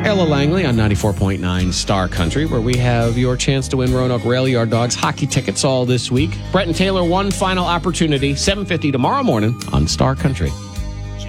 Ella Langley on 94.9 Star Country, where we have your chance to win Roanoke Rail Yard Dogs hockey tickets all this week. Brett and Taylor, one final opportunity, 7:50 tomorrow morning on Star Country.